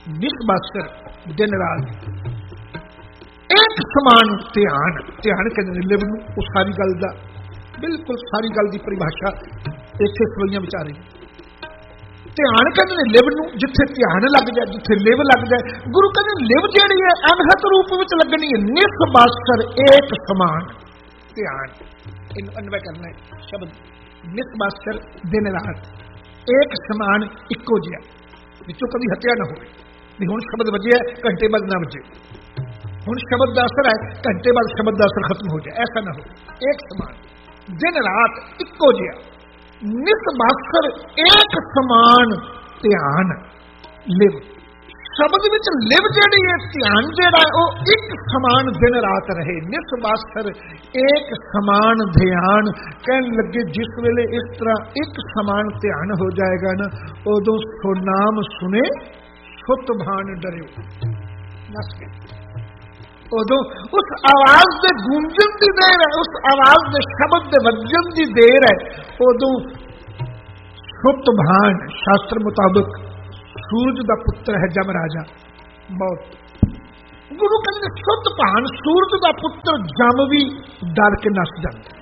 निस्बासर दिन रात एक समान ध्यान। ध्यान कहते लिव नूं, उस सारी गल दा बिल्कुल सारी गल की परिभाषा इत्थे सवैयां विच आ रही। ध्यान कहते लिव नूं, जिथे ध्यान लग जाए, जिथे लिव लग जाए। गुरु कहते लिव जिहड़ी है अनहत रूप विच लगनी है। निस्बासर एक समान ध्यान, इन्हूं अन्वय करना है शब्द निस्बासर दिन रात एक समान इक्को जिहा, विचों कभी हत्या ना हो। भी हुण शब्द वजिया घंटे बाद ना वजे, हुण शब्द का असर है घंटे बाद शब्द का असर खत्म हो जाए, ऐसा ना हो। एक समान दिन रात इक्को जिहा। निस्बासर एक समान ध्यान लिव। शब्द विच लिव जिहड़ी है ध्यान जिहड़ा है वो एक समान दिन रात रहे। निस्बासर एक समान ध्यान कहन लगे जिस वेले इस तरह एक समान ध्यान हो जाएगा ना, उदों सुनाम सुने सुत भान डरियो नस गए। उदों उस आवाज के गूंजन की देर है, उस आवाज के शब्द के वजन की देर है। उदों सुत भान शास्त्र मुताबिक सूरज का पुत्र है जम राजा मौत। गुरु कहते सुत भान सूरज का पुत्र जम भी डर के नस जाता।